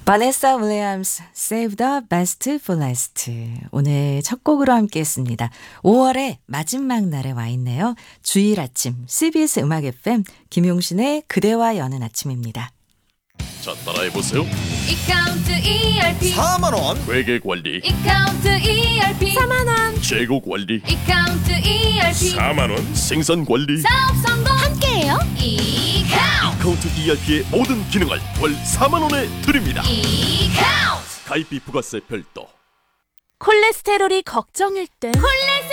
바네사 윌리엄스, Save the Best for Last. 오늘 첫 곡으로 함께 했습니다. 5월의 마지막 날에 와 있네요. 주일 아침, CBS 음악 FM, 김용신의 그대와 여는 아침입니다. 자, 따라해보세요. 이카운트 ERP 4만원 회계관리, 이카운트 ERP 4만원 재고관리, 이카운트 ERP 4만원, 생산관리, 사업 성공 함께해요 이카운트 카운트 ERP의 모든 기능을 월 4만원에 드립니다. 이카운트 가입비 부가세 별도. 콜레스테롤이 걱정일 땐 콜레스테롤